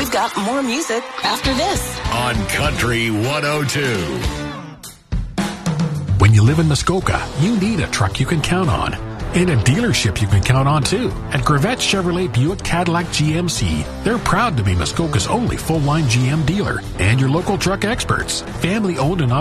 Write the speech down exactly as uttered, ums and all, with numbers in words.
We've got more music after this on Country one oh two. When you live in Muskoka, you need a truck you can count on. And a dealership you can count on, too. At Gravette Chevrolet Buick Cadillac G M C, they're proud to be Muskoka's only full-line G M dealer and your local truck experts. Family-owned and